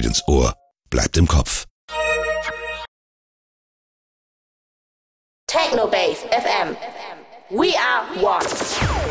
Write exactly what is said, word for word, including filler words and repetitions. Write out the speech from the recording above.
geht ins Ohr, bleibt im Kopf. Technobase F M. We are one.